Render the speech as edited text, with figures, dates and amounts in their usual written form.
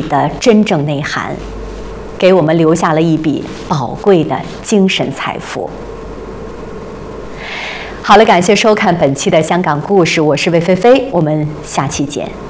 的真正内涵，给我们留下了一笔宝贵的精神财富。好了，感谢收看本期的香港故事，我是魏菲菲，我们下期见。